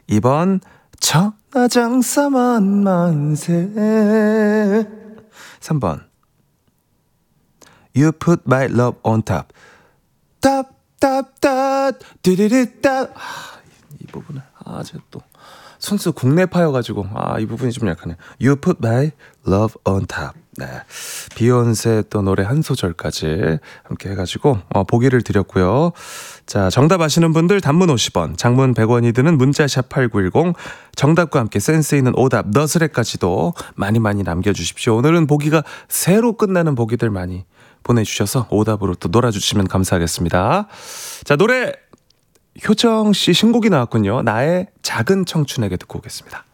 2번 천하장사만 만세. 3번 You put my love on top. 답답답 띠리리따. 이 부분을 제가 또 순수 국내파여가지고 이 부분이 좀 약하네. You put my love on top. 네, 비욘세 또 노래 한 소절까지 함께 해가지고 보기를 드렸고요. 자, 정답 아시는 분들 단문 50원, 장문 100원이 드는 문자샵 8910, 정답과 함께 센스 있는 오답 너스레까지도 많이 남겨주십시오. 오늘은 보기가 새로 끝나는 보기들 많이 보내주셔서 오답으로 또 놀아주시면 감사하겠습니다. 자, 노래 효정씨 신곡이 나왔군요. 나의 작은 청춘에게 듣고 오겠습니다.